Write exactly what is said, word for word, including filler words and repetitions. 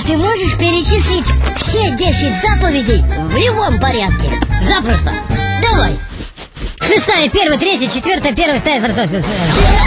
ты можешь перечислить все десять заповедей в любом порядке? Запросто. Давай. Шестая, первая, третья, четвертая, первая, вторая, вторая.